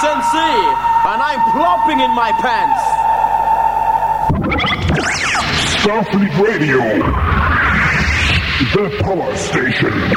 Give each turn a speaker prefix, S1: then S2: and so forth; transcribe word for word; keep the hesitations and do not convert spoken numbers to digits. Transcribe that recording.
S1: and see, and I'm plopping in my pants.
S2: Starfleet Radio, the power station.